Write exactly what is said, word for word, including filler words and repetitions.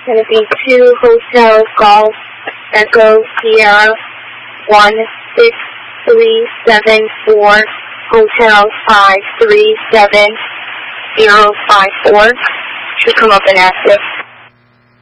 going to be two Hotel Golf Echo Sierra one six three seven four Hotel five three seven zero five four. Should come up inactive.